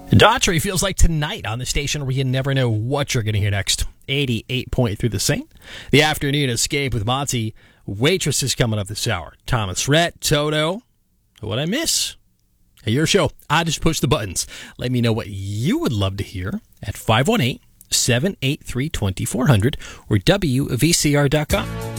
Daughtry feels like tonight on the station where you never know what you're going to hear next. 88.3 The Saint. The Afternoon Escape with Monty. Waitress is coming up this hour. Thomas Rhett, Toto. What'd I miss? Hey, your show. I just push the buttons. Let me know what you would love to hear at 518-783-2400 or WVCR.com.